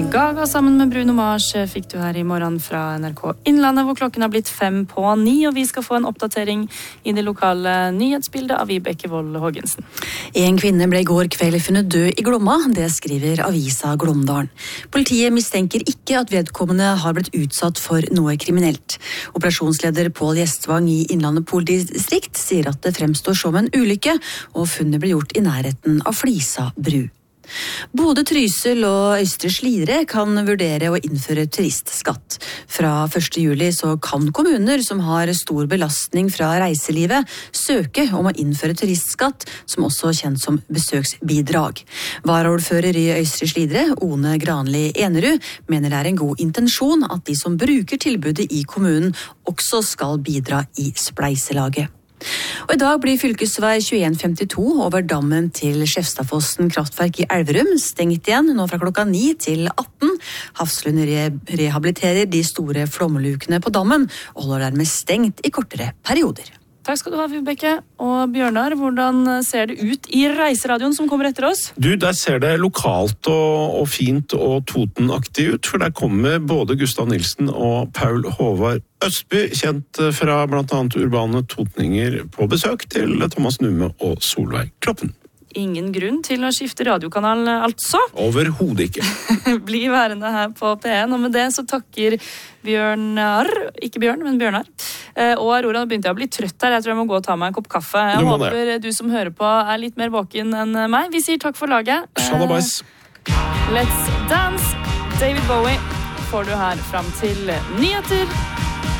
Gaga sammen med Bruno Mars fikk du her I morgen fra NRK Innlandet, hvor klokken har blitt 8:05, og vi skal få en oppdatering I det lokale nyhetsbildet av Vibeke Wold Haagensen. En kvinne ble I går kveld funnet død I Glomma, det skriver avisa Glåmdalen. Politiet mistenker ikke at vedkommende har blitt utsatt for noe kriminelt. Operasjonsleder Pål Gjestvang I Innlandet politidistrikt sier at det fremstår som en ulykke, og funnet ble gjort I nærheten av Flisa bru. Både Trysil og Østre Slidre kan vurdere å innføre turistskatt. Fra 1. juli så kan kommuner som har stor belastning fra reiselivet søke om å innføre turistskatt, som også er kjent som besøksbidrag. Varaordfører I Østre Slidre, One Granli Enerud, mener det en god intensjon at de som bruker tilbudet I kommunen også skal bidra I spleiselaget. Og I dag blir fylkesvei 2152 over dammen til Skjefstadfossen kraftverk I Elverum stengt igjen, nå fra klokka 9 til 18. Hafslund rehabiliterer de store flomlukene på dammen og holder dermed stengt I kortere perioder. Takk skal du ha, Vibeke. Og Bjørnar, hvordan ser det ut I reiseradioen som kommer etter oss? Du, der ser det lokalt og fint og Totenaktig ut, for der kommer både Gustav Nilsen og Paul Håvard Østby, kjent fra blant annet urbane totninger, på besøk til Thomas Numme og Solveig Kloppen. Ingen grunn til å skifte radiokanal, altså. Overhodet ikke. Bli værende her på P1, og med det så takker Bjørnar, ikke Bjørn, men Bjørnar. Og Aurora, nå begynte jeg å bli trøtt her, jeg tror jeg må gå og ta meg en kopp kaffe. Jeg håper du som hører på litt mer våken enn meg. Vi sier takk for laget. Shalabais. Let's dance. David Bowie får du her fram til nyheter.